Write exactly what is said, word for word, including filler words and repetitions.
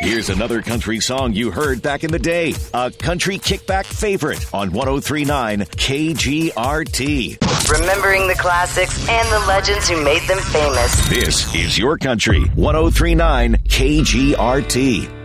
Here's another country song you heard back in the day. A country kickback favorite on ten thirty-nine K G R T. Remembering the classics and the legends who made them famous. This is your country. ten thirty-nine K G R T.